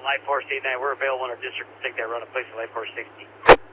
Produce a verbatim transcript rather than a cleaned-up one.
Light Force eight nine. We're available in our district to take that run at place at Light Force sixty.